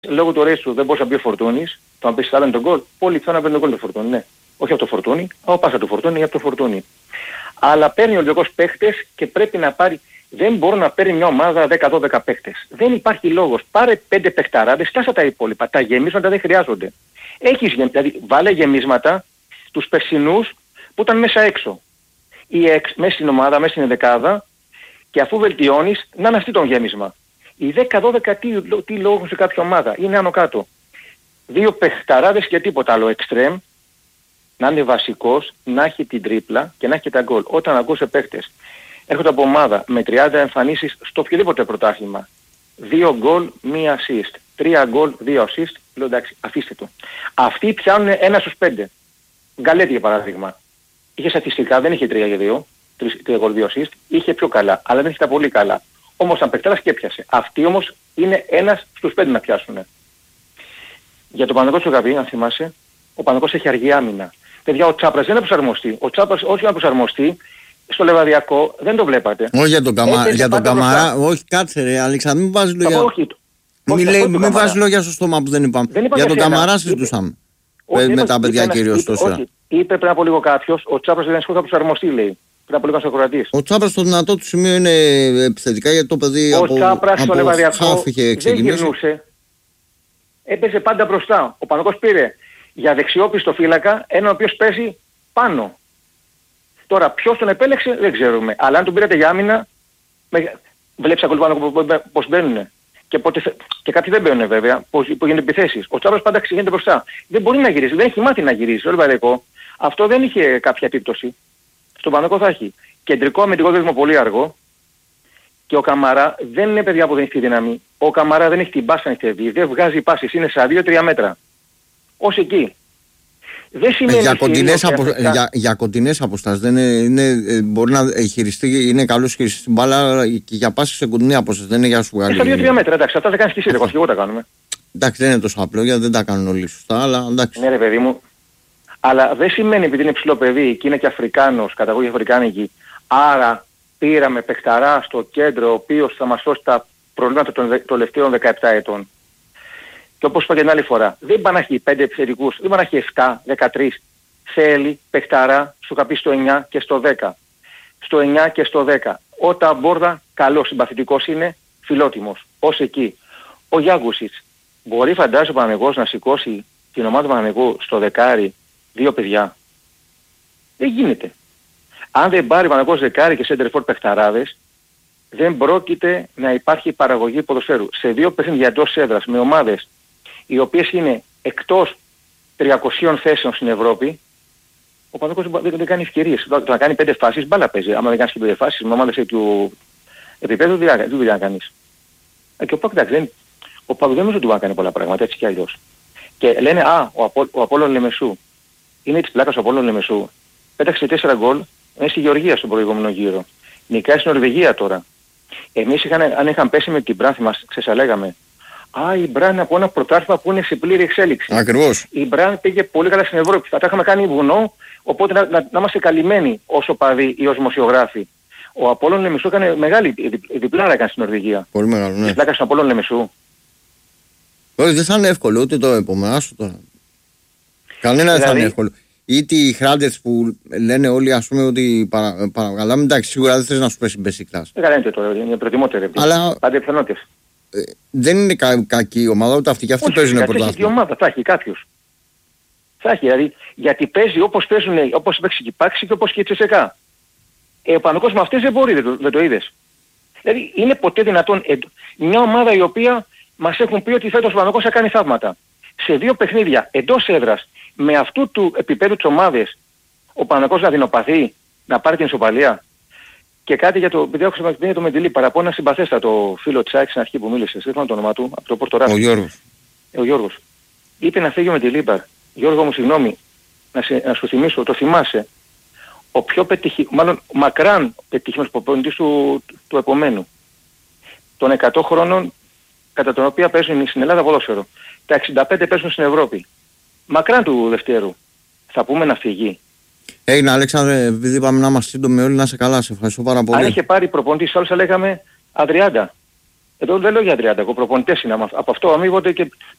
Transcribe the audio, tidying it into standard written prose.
λόγω του ρέτσου δεν μπορούσε να μπει ο Φορτούνης, το να πει θα τον γκολ, πολύ πιθανό να παίρνει τον γκολ το Φορτούνη, ναι. Όχι από το Φορτούνη, από πάσα του Φορτούνη ή από το Φορτούνη. Αλλά παίρνει ο Ολυμπιακός παίχτες και πρέπει να πάρει. Δεν μπορεί να παίρνει μια ομάδα 10-12 παίχτες. Δεν υπάρχει λόγος. Πάρε 5 παιχταράδες, στάσα τα υπόλοιπα. Τα γεμίσματα δεν χρειάζονται. Δηλαδή βάλε γεμίσματα τους περσινούς που ήταν μέσα έξω. Ή μέσα στην ομάδα, μέσα στην δεκάδα, και αφού βελτιώνεις να είναι αυτή το γέμισμα. Οι 10-12 τι λόγουν σε κάποια ομάδα, είναι άνω κάτω. 2 παιχταράδες και τίποτα άλλο. Εξτρέμ, να είναι βασικός, να έχει την τρίπλα και να έχει και τα γκολ. Όταν ακούσε παίχτες έρχονται από ομάδα με 30 εμφανίσεις στο οποιοδήποτε πρωτάθλημα. 2 γκολ, 1 assist. 3 γκολ, 2 assist. Λέω εντάξει, αφήστε το. Αυτοί πιάνουν 1 στους 5. Γκαλέτη για παράδειγμα. Είχε στατιστικά, δεν είχε 3 για 2. 3 γκολ, 2 assist. Είχε πιο καλά, αλλά δεν είχε τα πολύ καλά. Όμως αν παιχτάρας και έπιασε. Αυτοί όμως είναι 1 στους 5 να πιάσουν. Για τον Παναθηναϊκό του Γαβί, αν θυμάσαι, ο Παναθηναϊκός έχει αργή άμυνα. Παιδιά, ο Τσάπρας δεν είναι προσαρμοστεί. Ο Τσάπρας όχι να προσαρμοστεί, στο Λεβαδιακό δεν το βλέπατε. Όχι για τον Καμαρά, όχι κάτσε ρε Αλέξανδρο, μην βάζεις λόγια. Μην βάζεις λόγια στο στόμα που δεν είπαμε. Για τον Καμαρά συζητούσαμε. Με τα παιδιά κυρίως τόσο. Όχι, είπε πριν από λίγο κάποιος, ο Τσάπρας δεν θα προσαρμοστεί, λέει. Πριν από λίγο ένας ακροατής. Ο Τσάπρας στο δυνατό του σημείο είναι επιθετικά, γιατί το παιδί από χάφ είχε ξεκινήσει. Δεν γυρνούσε. Έπαιζε πάντα μπροστά. Ο Παναθηναϊκός πήρε για δεξιόπιστο φύλακα έναν ο οποίος παίζει πάνω. Τώρα ποιος τον επέλεξε δεν ξέρουμε. Αλλά αν τον πήρατε για άμυνα, βλέπεις ακολουθά πώς μπαίνουν. Και κάποιοι δεν μπαίνουν βέβαια, που γίνονται επιθέσεις. Ο Τσάπρας πάντα ξηγείται μπροστά. Δεν μπορεί να γυρίσει, δεν έχει μάθει να γυρίσει. Όλο Παναθηναϊκό. Αυτό δεν είχε κάποια επίπτωση. Στον Παναθηναϊκό θα έχει κεντρικό αμυντικό δίδυμο πολύ αργό. Και ο Καμαρά δεν είναι παιδιά που δεν έχει τη δύναμη. Ο Καμαρά δεν έχει την πάσα να έχει δεν βγάζει πάσες, είναι στα 2-3 μέτρα. Ως εκεί. Δεν σημαίνει για κοντινές αποστάσεις δεν μπορεί να χειριστεί, είναι καλός χειριστής στην μπάλα και για πάσες σε κοντινή απόσταση, δεν είναι για σου βγάλει. Στα 2-3 μέτρα, εντάξει, αυτά δεν κάνεις και εσύ, και εγώ τα κάνουμε. Εντάξει, δεν είναι τόσο απλό γιατί δεν τα κάνουν όλοι σωστά, αλλά εντάξει. Ναι ρε παιδί μου, αλλά δεν σημαίνει επειδή είναι ψηλό παιδί και είναι και Αφρικάνος, καταγωγή Αφρικάνικη, άρα πήραμε παιχταρά στο κέντρο ο οποίος θα μας σώσει τα προβλήματα των τελευταίων 17 ετών. Και όπως είπα και την άλλη φορά, δεν πάνε να έχει 5 επιθετικούς, δεν πάνε να έχει 7, 13. Θέλει παιχταρά, σου είχα πει στο 9 και στο 10. Στο 9 και στο 10. Ο Ταμπόρδα, καλός συμπαθητικός είναι, φιλότιμος. Ως εκεί. Ο Γιάγκουσιτς, μπορεί φαντάζει ο Παναθηναϊκός να σηκώσει την ομάδα του Παναθηναϊκού στο δεκάρι 2 παιδιά. Δεν γίνεται. Αν δεν πάρει ο Παναθηναϊκός δεκάρι και σέντερφορ παιχταράδες, δεν πρόκειται να υπάρχει παραγωγή ποδοσφαίρου. Σε 2 παιχνίδια εντός έδρας με ομάδες οι οποίες είναι εκτός 300 θέσεων στην Ευρώπη, ο Παναθηναϊκός δεν κάνει ευκαιρίες. Το να κάνει 5 φάσεις μπάλα παίζει. Άμα δεν κάνεις και 5 φάσεις με ομάδες του επίπεδου δεν δουλειά να κάνεις. Και ο Πάκ εντάξει, ο Πάκ δεν νομίζω ότι μπορεί να κάνει πολλά πράγματα έτσι κι αλλιώς. Και λένε ο Απόλλων Λεμεσού. Είναι της πλάκας ο Απόλλων Λεμεσού. Πέταξε 4 γκολ, είναι στη Γεωργία στον προηγούμενο γύρο. Νικάει στην Νορβηγία τώρα. Εμείς αν είχαν πέσει με την Μπράν, μας ξεσαλέγαμε. Η Μπράν από ένα πρωτάθλημα που είναι σε πλήρη εξέλιξη. Ακριβώς. Η Μπράν πήγε πολύ καλά στην Ευρώπη. Θα τα είχαμε κάνει βουνό, οπότε να είμαστε καλυμμένοι ως οπαδοί ή ως δημοσιογράφοι. Ο Απόλλων Λεμεσού έκανε μεγάλη διπλάρα έκανε στην Νορβηγία. Πολύ μεγάλο, ναι. Διπλάρα στον Απόλλων Λεμεσού. Όχι, δεν θα είναι εύκολο ούτε το επόμενο. Άσου τώρα. Κανένα δεν θα είναι εύκολο. Ή οι Χράντες που λένε όλοι ας πούμε ότι παρακαλάμε, εντάξει, σίγουρα δεν θες να σου πέσει μπεσικτάς. Δεν είναι τώρα, είναι προτιμότερη. Αλλά πάντα πιθανότητες. Δεν είναι κακή η ομάδα, ούτε αυτή και αυτή παίζουν πρωτάθλημα. Η ομάδα θα έχει κάποιους. Θα έχει δηλαδή, γιατί παίζει όπως παίζουν, όπως παίξει και Πάξη και όπως και η Τσεσεκά. Ο Παναθηναϊκός με αυτές δεν μπορεί, δεν το είδες. Δηλαδή είναι ποτέ δυνατόν μια ομάδα η οποία μας έχουν πει ότι φέτος ο Παναθηναϊκός θα κάνει θαύματα. Σε 2 παιχνίδια εντός έδρας με αυτού του επίπεδου της ομάδες ο Παναθηναϊκός να δεινοπαθεί, να πάρει την ισοπαλία. Και κάτι για το, επειδή έχω χρησιμοποιήσει το Μεντιλή, παραπώ ένα συμπαθέστατο φίλο της ΑΕΚ στην αρχή που μίλησε, δεν θυμάμαι το όνομα του, από το Πορτοράσο. Ο Γιώργος. Είπε να φύγει ο Μεντιλή. Γιώργο μου, συγγνώμη, να σου θυμίσω, το θυμάσαι. Ο πιο μάλλον μακράν πετυχημένος προπονητής του επομένου. Των 100 χρόνων κατά τον οποίο παίζουν στην Ελλάδα ποδόσφαιρο. Τα 65 παίζουν στην Ευρώπη. Μακράν του Δευτέρου. Θα πούμε να φύγει. Έγινε Αλέξανδρε, επειδή είπαμε να είμαστε σύντομοι όλοι, να είσαι καλά, σε ευχαριστώ πάρα πολύ. Αν είχε πάρει προπονητής άλλος θα λέγαμε Αδριάντα. Εδώ δεν λέω για 30, εγώ προπονητές είναι. Από αυτό αμείβονται και